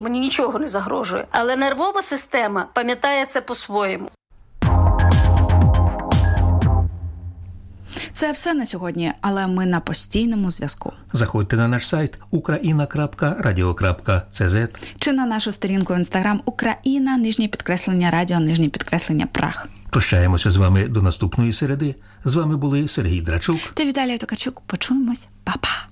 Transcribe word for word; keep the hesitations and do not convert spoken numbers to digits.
Мені нічого не загрожує. Але нервова система пам'ятає це по-своєму. Це все на сьогодні, але ми на постійному зв'язку. Заходьте на наш сайт україна крапка радіо крапка це зет чи на нашу сторінку в Інстаграм Україна, нижнє підкреслення радіо, нижнє підкреслення прах. Прощаємося з вами до наступної середи. З вами були Сергій Драчук та Віталій Токарчук. Почуємось. Па-па!